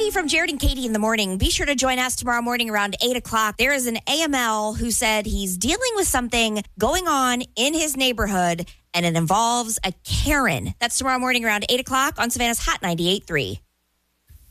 Katie from Jared and Katie in the morning. Be sure to join us tomorrow morning around 8 o'clock. There is an AML who said he's dealing with something going on in his neighborhood, and it involves a Karen. That's tomorrow morning around 8 o'clock on Savannah's Hot 98.3.